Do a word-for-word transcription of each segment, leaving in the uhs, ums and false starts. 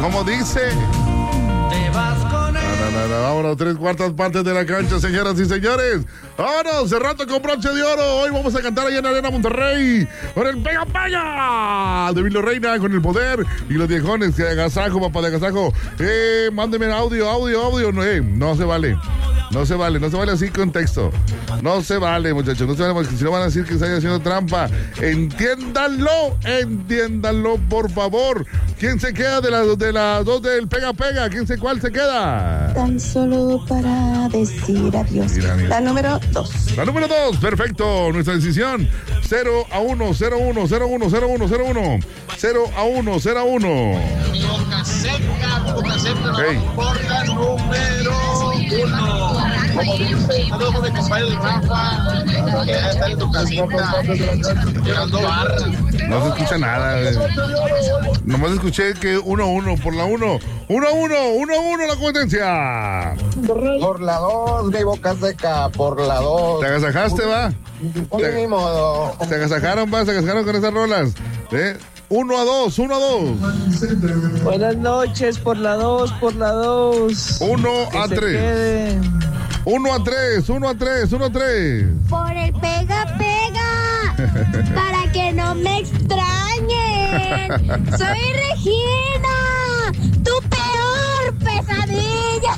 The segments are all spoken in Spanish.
¿Cómo dice? Te vas con él. No, no, no, vámonos, tres cuartas partes de la cancha, señoras y señores. Vámonos, cerrando con broche de oro. Hoy vamos a cantar allá en Arena Monterrey con el Pega Pega de Vilo Reina, con el poder y los viejones de agasajo, papá de agasajo. Eh, mándeme audio, audio, audio. No, eh, no se vale. No se vale, no se vale así con texto. No se vale, muchachos, no se vale, porque si no van a decir que están haciendo trampa. Entiéndanlo, entiéndanlo, por favor. ¿Quién se queda de las de las dos del Pega Pega? ¿Quién se cuál se queda? Tan solo para decir adiós. Mira, mira. La número dos. La número dos, perfecto. Nuestra decisión, cero a uno, cero a uno, cero a uno, cero a uno, cero a uno. cero a uno, cero a uno. Boca seca, boca seca, Hey. por la número uno. Como dice, saludos de compadre Rafa, que ya está en tu casita, tirando barras. No se escucha nada. eh. Nomás escuché que uno a uno, por la uno. uno a uno, uno a uno la competencia. Por la dos, mi boca seca, por la dos. ¿Te agasajaste, va? Ni mi modo. Se agasajaron, va, se agasajaron con esas rolas. ¿Eh? Uno a dos, uno a dos. Buenas noches, por la dos, por la dos. Uno Que a se tres. queden. Uno a tres, uno a tres, uno a tres. Por el Pega Pega, para que no me extrañen. Soy Regina, tu peor pesadilla.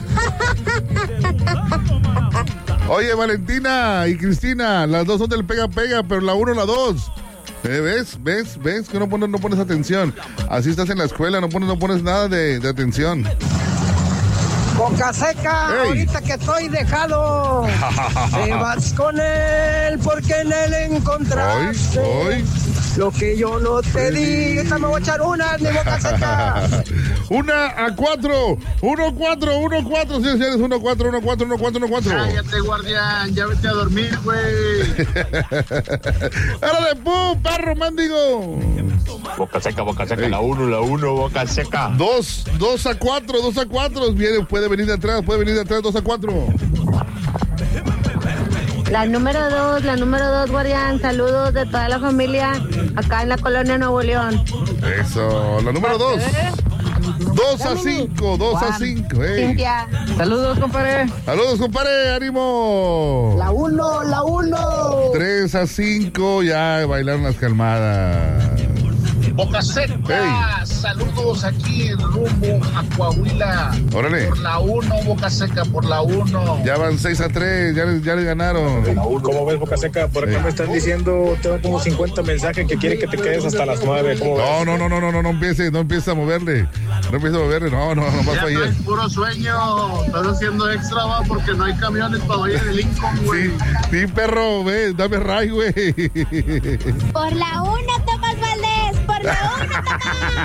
Oye, Valentina y Cristina, las dos son del Pega Pega, pero la uno, la dos. ¿Eh, ¿Ves? ¿Ves? ¿Ves? Que no pones, no pones atención. Así estás en la escuela, no pones, no pones nada de, de atención. Boca seca, Ey. ahorita que estoy dejado. Te vas con él porque en él encontraste Hoy, hoy. lo que yo no te di. Esta me voy a echar una, mi boca seca. Una a cuatro, uno a cuatro, uno a cuatro, sí, señores, uno a cuatro, uno a cuatro, uno a cuatro, uno a cuatro. Cállate, guardián, ya vete a dormir, güey. ¡Árale, pum, perro mendigo! Boca seca, boca seca, Ey. la uno, la uno, boca seca. Dos, dos a cuatro, dos a cuatro. Viene, puede venir de atrás, puede venir de atrás, dos a cuatro. La número dos, la número dos, guardián. Saludos de toda la familia acá en la colonia Nuevo León. Eso, la número dos. Dos a cinco, dos a cinco. Ey. Cintia. Saludos, compadre. Saludos, compadre, ánimo. La uno, la uno. Tres a cinco, ya bailaron las calmadas. Boca seca, Hey. saludos aquí en rumbo a Coahuila. Órale. Por la uno, boca seca, por la uno. Ya van seis a tres, ya, les- ya le ganaron. ¿Cómo ves, Boca Seca? Por acá Sí. me están diciendo, tengo como cincuenta mensajes que quieren que te quedes hasta las nueve. ¿Cómo ves? No, no, no, no, no, no, no empieces, no empieces a moverle. No empieces a moverle, no, no, no más Ya para ayer. traes puro sueño, estás haciendo extra, va, porque no hay camiones para Valle de Lincoln, güey. Sí, sí, perro, ve, dame ray, güey. Por la uno, Tomás Valdés. Por la uno, Tomás.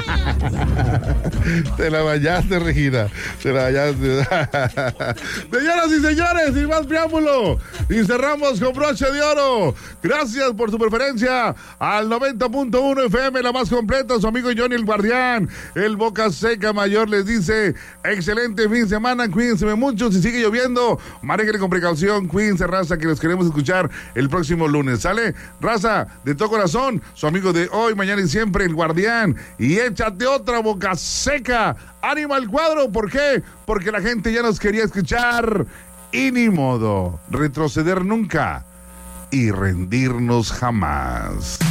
Te la bañaste, Regina. Te la bañaste. Señoras y señores, sin más preámbulo, y cerramos con broche de oro. Gracias por su preferencia al noventa punto uno F M, la más completa. Su amigo Johnny el Guardián, el Boca Seca Mayor, les dice: excelente fin de semana, cuídense mucho. Si sigue lloviendo, manejen con precaución, cuídense, raza, que los queremos escuchar el próximo lunes. ¿Sale? Raza, de todo corazón, su amigo de hoy, mañana y siempre, el Guardián. Y échate otra, Boca Seca. Ánimo al cuadro, ¿por qué? Porque la gente ya nos quería escuchar. Y ni modo, retroceder nunca y rendirnos jamás.